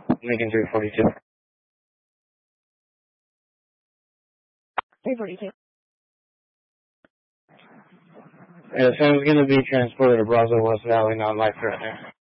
Lincoln 342. 342. Sam's going to be transported to Brazos West Valley, non-life threatening.